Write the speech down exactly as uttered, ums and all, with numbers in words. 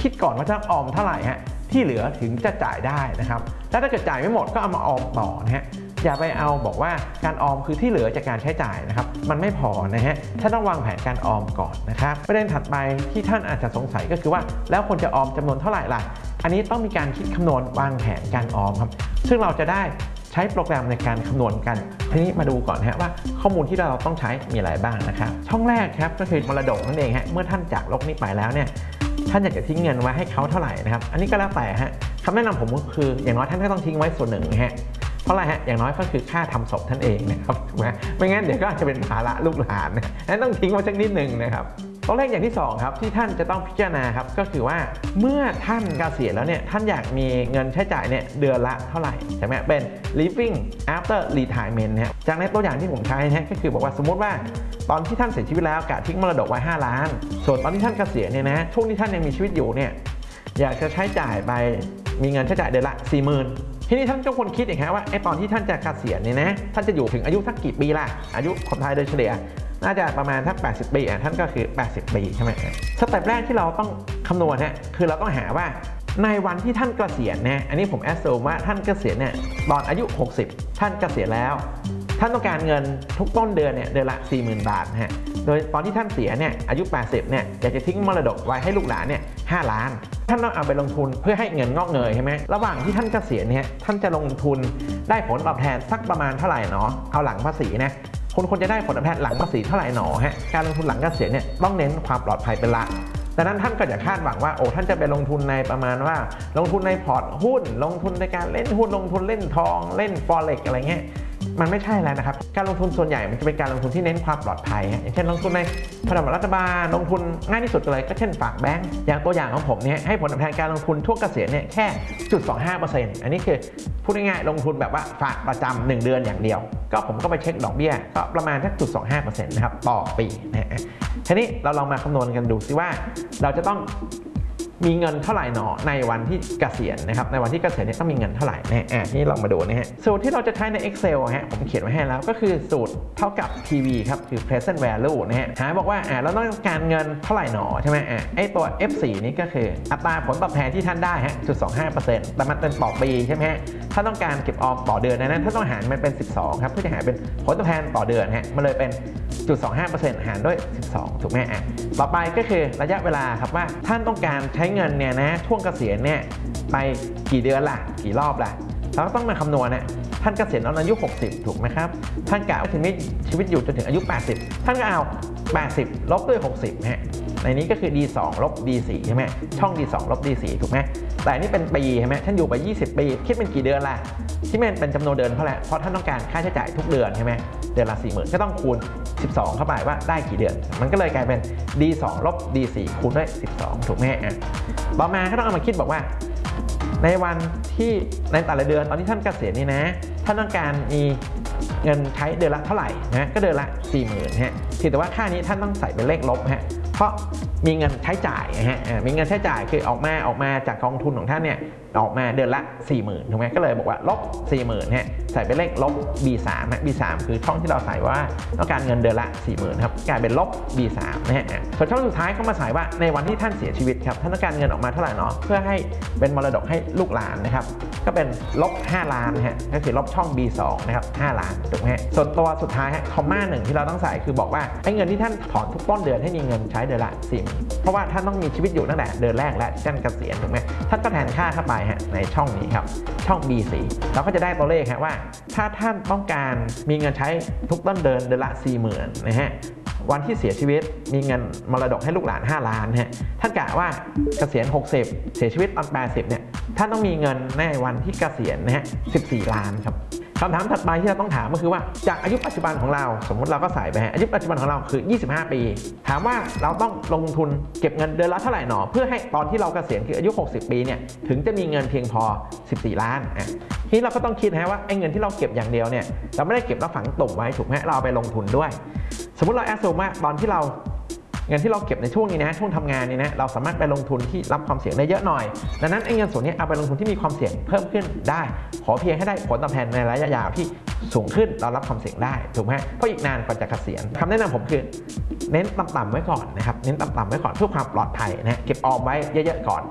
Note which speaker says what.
Speaker 1: คิดก่อนว่าจะออมเท่าไหร่ฮะที่เหลือถึงจะจ่ายได้นะครับแล้วถ้าเกิดจ่ายไม่หมดก็เอามาออมต่อนะฮะอย่าไปเอาบอกว่าการออมคือที่เหลือจากการใช้จ่ายนะครับมันไม่พอนะฮะท่านต้องวางแผนการออมก่อนนะครับประเด็นถัดไปที่ท่านอาจจะสงสัยก็คือว่าแล้วควรจะออมจำนวนเท่าไหร่ล่ะอันนี้ต้องมีการคิดคำนวณวางแผนการออมครับซึ่งเราจะได้ใช้โปรแกรมในการคำนวณกันทีนี้มาดูก่อนฮะว่าข้อมูลที่เราต้องใช้มีอะไรบ้างนะครับช่องแรกครับก็คือมรดกนั่นเองฮะเมื่อท่านจากโลกนี้ไปแล้วเนี่ยท่านอยากจะทิ้งเงินไว้ให้เขาเท่าไหร่นะครับอันนี้ก็แล้วแต่ฮะคำแนะนำผมก็คืออย่างน้อยท่านก็ต้องทิ้งไว้ส่วนหนึ่งนะฮะเพราะอะไรฮะอย่างน้อยก็คือค่าทำศพท่านเองนะครับถูกไหมไม่งั้นเดี๋ยวก็อาจจะเป็นภาระลูกหลานนะนั้นต้องทิ้งไว้สักนิดหนึ่งนะครับตัวเลขอย่างที่สองครับที่ท่านจะต้องพิจารณาครับก็คือว่าเมื่อท่านเกษียณแล้วเนี่ยท่านอยากมีเงินใช้จ่ายเนี่ยเดือนละเท่าไหร่ใช่ไหมเป็น living after retirement นะจากในตัวอย่างที่ผมใช้นะก็คือบอกว่าสมมติว่าตอนที่ท่านเสียชีวิตแล้วกะทิ้งมรดกไว้ห้าล้านส่วนตอนที่ท่านเกษียณเนี่ยนะช่วงที่ท่านยังมีชีวิตอยู่เนี่ยอยากจะใช้จ่ายไปมีเงินใช้จ่ายเดือนละ สี่หมื่น ทีนี้ท่านก็ควรคิดอย่างนี้ว่าไอ้ตอนที่ท่านจะเกษียณเนี่ยนะท่านจะอยู่ถึงอายุสักกี่ปีล่ะอายุคนไทยโดยเฉลี่ยน่าจะประมาณทักแปดสิบปีอ่ะท่านก็คือแปดสิบปีใช่ไหมสเต็ปแรกที่เราต้องคำนวณเนี่ยคือเราต้องหาว่าในวันที่ท่านเกษียณนะอันนี้ผมแอสซูมว่าท่านเกษียณเนี่ยตอนอายุหกสิบท่านเกษียณแล้วท่านต้องการเงินทุกต้นเดือนเนี่ยเดือนละ สี่หมื่น บาทฮะโดยตอนที่ท่านเสียเนี่ยอายุแปดสิบเนี่ยอยากจะทิ้งมรดกไว้ให้ลูกหลานเนี่ยห้าล้านท่านต้องเอาไปลงทุนเพื่อให้เงินงอกเงยใช่ไหมระหว่างที่ท่านเกษียณเนี่ยท่านจะลงทุนได้ผลตอบแทนสักประมาณเท่าไหร่เนาะเอาหลังภาษีนะคนควรจะได้ผลตอบแทนหลังภาษีเท่าไหร่หนอฮะการลงทุนหลังเกษียณเนี่ยต้องเน้นความปลอดภัยเป็นหลักดังนั้นท่านก็อย่าคาดหวังว่าโอ้ท่านจะไปลงทุนในประมาณว่าลงทุนในพอร์ตหุ้นลงทุนในการเล่นหุ้นลงทุนเล่นทองเล่นฟอเร็กซ์อะไรเงี้ยมันไม่ใช่แล้วนะครับการลงทุนส่วนใหญ่มันจะเป็นการลงทุนที่เน้นความปลอดภัยอย่างเช่นลงทุนในพันธบัตรรัฐบาลลงทุนง่ายที่สุดเลยก็เช่นฝากแบงก์อย่างตัวอย่างของผมเนี่ยให้ผลตอบแทนการลงทุนช่วงเกษียณเนี่ยแค่ ศูนย์จุดสองห้าเปอร์เซ็นต์ อันนี้คือพูดง่ายๆลงทุนแบบว่าฝากประจำหนึ่งเดือนอย่างเดียวก็ผมก็ไปเช็คดอกเบี้ยก็ประมาณแค่ ศูนย์จุดสองห้าเปอร์เซ็นต์ นะครับต่อปีนะฮะทีนี้เราลองมาคำนวณกันดูสิว่าเราจะต้องมีเงินเท่าไหร่หนอในวันที่เกษียณนะครับในวันที่เกษียณเนี่ยต้องมีเงินเท่าไหร่นะอ่ะนี่ลองมาดูนะฮะสูตรที่เราจะใช้ใน Excel ฮะผมเขียนไว้ให้แล้วก็คือสูตรเท่ากับ พี วี ครับคือ present value นะฮะหาบอกว่าอ่ะเราต้องการเงินเท่าไหร่หนอใช่ไหมอ่ะไอตัว เอฟ โฟร์ นี่ก็คืออัตราผลตอบแทนที่ท่านได้ฮะ ศูนย์จุดสองห้าเปอร์เซ็นต์ แต่มันเป็นต่อปีใช่ไหมฮะถ้าต้องการเก็บออมต่อเดือนนั้นถ้าต้องหารมันเป็นสิบสองครับเพื่อจะหาเป็นผลตอบแทนต่อเดือนฮะมันเลยเป็น ศูนย์จุดสองห้าเปอร์เซ็นต์ หารด้วยสิบสองถูกไหมอ่ะต่อไปก็คือระยะเวลาครับว่าท่านต้องการใช้เงินเนี่ยนะช่วงเกษียณเนี่ยไปกี่เดือนล่ะกี่รอบล่ะเราก็ต้องมาคำนวณนะท่านเกษียณตอนอายุหกสิบถูกไหมครับท่านกะว่าถึงชีวิตอยู่จนถึงอายุแปดสิบท่านก็เอาแปดสิบลบด้วยหกสิบฮะในนี้ก็คือ ดี สอง ลบ ดี สี่ ใช่ไหมช่อง ดี สอง ลบ ดี สี่ ถูกไหมแต่อันนี้เป็นปีใช่ไหมท่านอยู่ไปยี่สิบปีคิดเป็นกี่เดือนล่ะที่มันเป็นจำนวนเดือนเพราะอะไรเพราะท่านต้องการค่าใช้จ่ายทุกเดือนใช่ไหมเดือนละ สี่หมื่น ก็ต้องคูณสิบสองเข้าไปว่าได้กี่เดือนมันก็เลยกลายเป็น ดี สอง ลบ ดี สี่ คูณด้วยสิบสองถูกไหมอ่ะต่อมาก็ต้องเอามาคิดบอกว่าในวันที่ในแต่ละเดือนตอนที่ท่านเกษียณนี่นะท่านต้องการมีเงินใช้เดือนละเท่าไหร่นะก็เดือนละ สี่หมื่น ฮะแต่ว่าค่านี้ท่านต้องใส่เป็นเลขลบฮะเพราะมีเงินใช้จ่ายฮะมีเงินใช้จ่ายคือออกมาออกมาจากกองทุนของท่านเนี่ยออกมาเดือนละ สี่หมื่น ถูกไหมก็เลยบอกว่าลบ สี่หมื่น ฮะใส่เป็นเลขลบ บี สาม ฮะ บี สาม คือช่องที่เราใส่ว่าต้องการเงินเดือนละ สี่หมื่น ครับกลายเป็นลบ บี สาม นะฮะส่วนช่องสุดท้ายเขามาใส่ว่าในวันที่ท่านเสียชีวิตครับท่านต้องการเงินออกมาเท่าไหร่เนาะเพื่อให้เป็นมรดกให้ลูกหลานนะครับก็เป็นลบห้าล้านฮะก็คือลบช่อง บี สอง นะครับห้าล้านถูกไหมส่วนตัวสุดท้ายฮะคอมมาหนึ่งที่เราต้องใส่คือบอกว่าไอ้เงินที่ท่านถอนทุกต้นเดือนให้มีเงินใช้เดือนละ สี่หมื่น เพราะว่าท่านต้องมีชีวิตอยู่ตั้งแต่เดือนแรกและท่านเกษียณถูกไหมท่านก็แทนค่าเข้าไปฮะในช่องนี้ครับช่อง บี โฟร์ เราก็จะได้ตัวเลขฮะว่าถ้าท่านต้องการมีเงินใช้ทุกต้นเดือนเดือนละ สี่หมื่น นะฮะวันที่เสียชีวิตมีเงินมรดกให้ลูกหลานห้าล้านฮะท่านกะว่าเกษียณหกสิบเสียชีวิตตอนแปดสิบเนี่ยท่านต้องมีเงินในวันที่เกษียณนะฮะสิบสี่ล้านครับคำถามถัดไปที่เราต้องถามก็คือว่าจากอายุปัจจุบันของเราสมมติเราก็ใส่ไปฮะอายุปัจจุบันของเราคือยี่สิบห้าปีถามว่าเราต้องลงทุนเก็บเงินเดือนละเท่าไหร่หนอเพื่อให้ตอนที่เราเกษียณคืออายุหกสิบปีเนี่ยถึงจะมีเงินเพียงพอสิบสี่ล้านอ่ะทีนี้เราก็ต้องคิดนะว่าไอ้เงินที่เราเก็บอย่างเดียวเนี่ยเราไม่ได้เก็บแล้วฝังตุ่มไว้ถูกไหมเราเอาไปลงทุนด้วยสมมติเราแอสซูมว่าตอนที่เราเงินที่เราเก็บในช่วงนี้นะช่วงทำงานนี้นะเราสามารถไปลงทุนที่รับความเสี่ยงได้เยอะหน่อยดังนั้นไอ้เงินส่วนนี้เอาไปลงทุนที่มีความเสี่ยงเพิ่มขึ้นได้ขอเพียงให้ได้ผลตอบแทนในระยะยาวที่สูงขึ้นเรารับความเสี่ยงได้ถูกไหมเพราะอีกนานกว่าจะเกษียณคำแนะนำผมคือเน้นต่ำๆไว้ก่อนนะครับเน้นต่ำๆไว้ก่อนเพื่อความปลอดภัยนะเก็บออมไว้เยอะๆก่อน